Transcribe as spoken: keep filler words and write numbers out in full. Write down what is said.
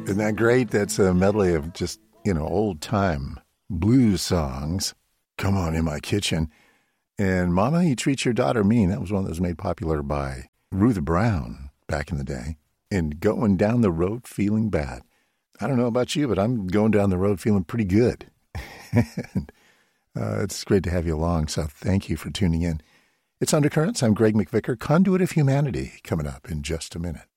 Isn't that great? That's a medley of just, you know, old-time blues songs. Come On In My Kitchen. And Mama, You Treat Your Daughter Mean. That was one that was made popular by Ruth Brown back in the day. And Going Down the Road Feeling Bad. I don't know about you, but I'm going down the road feeling pretty good. and, uh, it's great to have you along, so thank you for tuning in. It's Undercurrents. I'm Greg McVicker, Conduit of Humanity, coming up in just a minute.